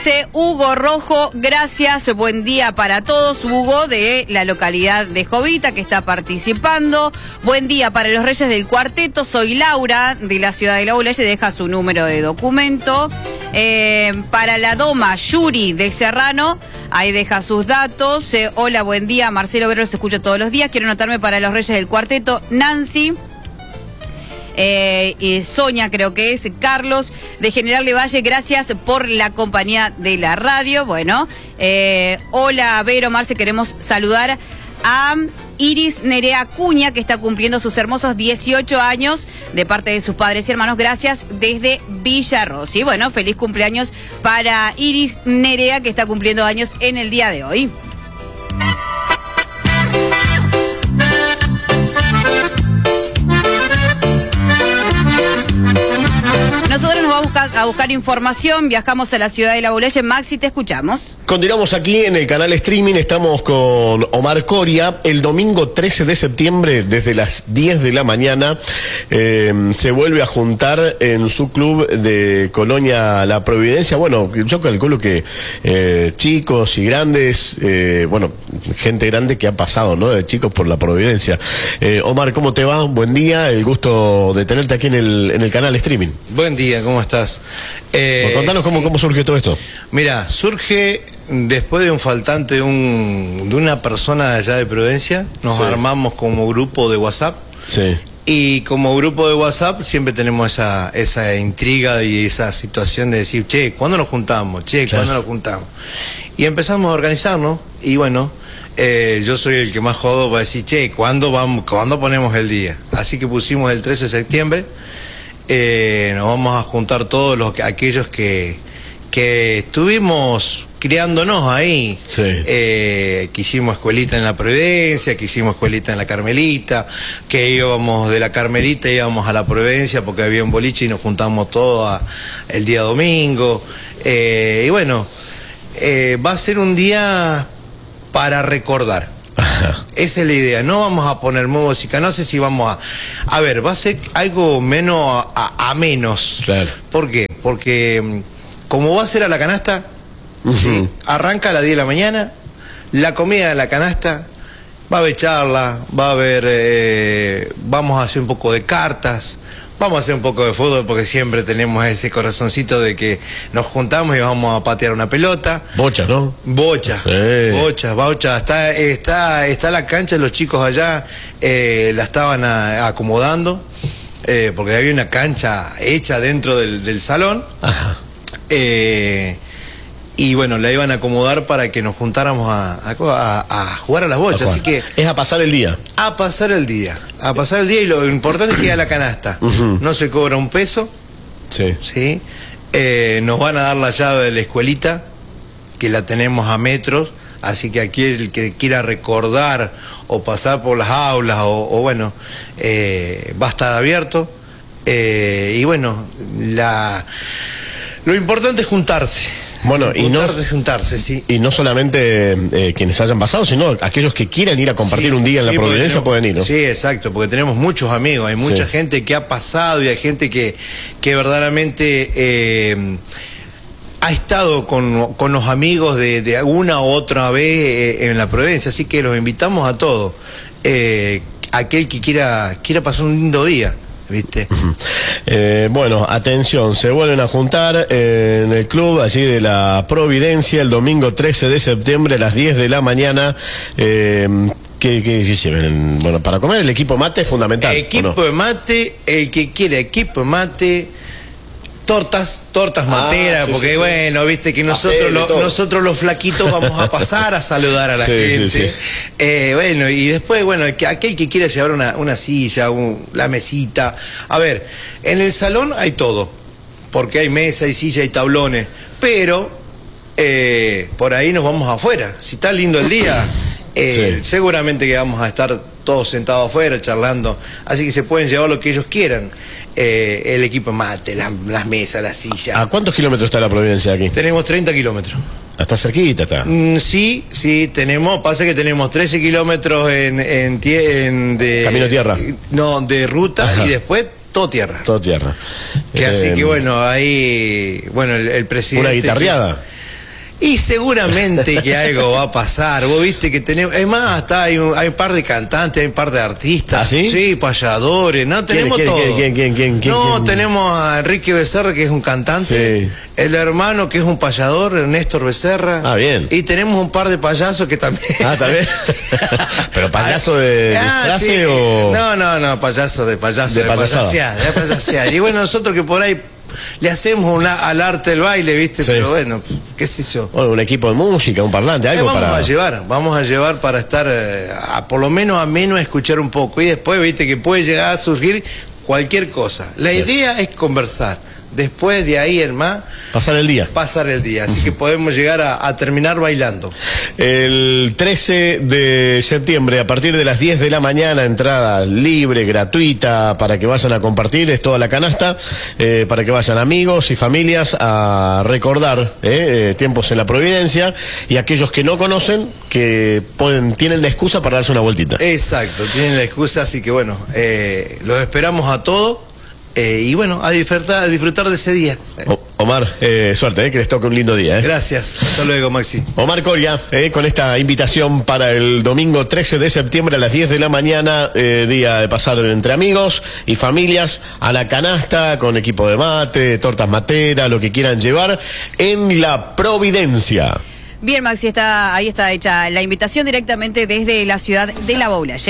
Hugo Rojo, gracias, buen día para todos. Hugo de la localidad de Jovita que está participando. Buen día para los Reyes del Cuarteto, soy Laura de la ciudad de La Ulaye, deja su número de documento. Para la Doma, Yuri de Serrano, ahí deja sus datos. Hola, buen día, Marcelo Obrero, los escucho todos los días. Quiero anotarme para los Reyes del Cuarteto, Nancy. Sonia, creo que es Carlos de General de Valle, gracias por la compañía de la radio. Bueno, hola Vero, Marce, queremos saludar a Iris Nerea Acuña, que está cumpliendo sus hermosos 18 años de parte de sus padres y hermanos, gracias, desde Villa Rossi. Bueno, feliz cumpleaños para Iris Nerea, que está cumpliendo años en el día de hoy. Nosotros nos vamos a buscar información, viajamos a la ciudad de La Ulaye. Maxi, te escuchamos. Continuamos aquí en el canal streaming, estamos con Omar Coria. El domingo 13 de septiembre, desde las 10 de la mañana, se vuelve a juntar en su club de Colonia La Providencia. Bueno, yo calculo que chicos y grandes, bueno, gente grande que ha pasado, ¿no? De chicos por La Providencia. Omar, ¿cómo te va? Buen día, el gusto de tenerte aquí en el canal streaming. Buen día, ¿cómo estás? Contanos cómo surge todo esto. Mira, surge después de un faltante de una persona de allá de Providencia. Nos armamos como grupo de WhatsApp. Sí. Y como grupo de WhatsApp siempre tenemos esa intriga y esa situación de decir, che, ¿cuándo nos juntamos? Che, ¿cuándo nos juntamos? Y empezamos a organizarnos y bueno, yo soy el que más jodo para decir, che, ¿cuándo ponemos el día? Así que pusimos el 13 de septiembre. Nos vamos a juntar todos aquellos que estuvimos criándonos ahí. Sí. Que hicimos escuelita en La Providencia, que hicimos escuelita en La Carmelita, que íbamos de La Carmelita, íbamos a La Providencia porque había un boliche y nos juntamos todos el día domingo. Y bueno, va a ser un día para recordar. Esa es la idea, no vamos a poner música, no sé si vamos a ver, va a ser algo menos a menos. Claro. ¿Por qué? Porque como va a ser a la canasta, ¿sí? Arranca a las 10 de la mañana, la comida de la canasta, va a haber charla, va a haber, vamos a hacer un poco de cartas, vamos a hacer un poco de fútbol porque siempre tenemos ese corazoncito de que nos juntamos y vamos a patear una pelota. Bocha, ¿no? Bocha, bocha. Está la cancha, los chicos allá la estaban acomodando porque había una cancha hecha dentro del salón. Ajá. Y bueno, la iban a acomodar para que nos juntáramos a jugar a las bochas, así que... Es a pasar el día. A pasar el día y lo importante es que a la canasta. No se cobra un peso. Sí. ¿Sí? Nos van a dar la llave de la escuelita, que la tenemos a metros, así que aquí el que quiera recordar o pasar por las aulas o bueno, va a estar abierto. Y bueno, lo importante es juntarse. Bueno, juntarse, sí. Y no solamente quienes hayan pasado, sino aquellos que quieran ir a compartir un día en La Providencia pueden ir, ¿no? Sí, exacto, porque tenemos muchos amigos, hay mucha gente que ha pasado y hay gente que verdaderamente ha estado con los amigos de una u otra vez en La Providencia, así que los invitamos a todos, aquel que quiera pasar un lindo día. ¿Viste? Bueno, atención, se vuelven a juntar en el club allí de La Providencia el domingo 13 de septiembre a las 10 de la mañana. ¿Qué lleven? Bueno, para comer el equipo mate es fundamental. Equipo de mate, el que quiera equipo de mate, tortas materas, porque bueno, viste que nosotros los flaquitos vamos a pasar a saludar a la gente. Bueno, y después, bueno, aquel que quiera llevar una silla, la mesita. A ver, en el salón hay todo, porque hay mesa, hay silla, hay tablones, pero por ahí nos vamos afuera. Si está lindo el día, seguramente que vamos a estar todos sentados afuera charlando, así que se pueden llevar lo que ellos quieran. El equipo mate, las mesas, las sillas. ¿A cuántos kilómetros está La Providencia aquí? Tenemos 30 kilómetros. Está cerquita, está. Sí, pasa que tenemos 13 kilómetros de camino tierra. No, de ruta. Ajá. Y después todo tierra. Todo tierra. Que así que bueno, ahí, bueno, el presidente... ¿Una guitarreada? Y seguramente que algo va a pasar. Vos viste que tenemos, es más, hasta hay un par de cantantes, hay un par de artistas. ¿Ah, sí? Sí, payadores, no, tenemos todo. ¿Quién? Tenemos a Enrique Becerra, que es un cantante, sí. El hermano, que es un payador, Néstor Becerra. Ah, bien. Y tenemos un par de payasos que también. Ah, también. ¿Pero payaso de disfrace sí. o...? No, payaso de payasear. Y bueno, nosotros que por ahí le hacemos al arte del baile, ¿viste? Sí. Pero bueno, qué sé yo. Bueno, un equipo de música, un parlante, algo vamos a llevar para estar, por lo menos a escuchar un poco. Y después, ¿viste? Que puede llegar a surgir cualquier cosa. La idea es conversar. Después de ahí pasar el día. Así que podemos llegar a terminar bailando. El 13 de septiembre, a partir de las 10 de la mañana, entrada libre, gratuita, para que vayan a compartir, es toda la canasta, para que vayan amigos y familias a recordar tiempos en la Providencia, y aquellos que no conocen, que tienen la excusa para darse una vueltita. Exacto, tienen la excusa, así que bueno, los esperamos a todos. Y bueno, a disfrutar de ese día. Omar, suerte, que les toque un lindo día. Gracias, hasta luego, Maxi. Omar Coria, con esta invitación para el domingo 13 de septiembre a las 10 de la mañana, día de pasar entre amigos y familias a la canasta, con equipo de mate, tortas materas, lo que quieran llevar, en la Providencia. Bien, Maxi, ahí está hecha la invitación directamente desde la ciudad de La Baula.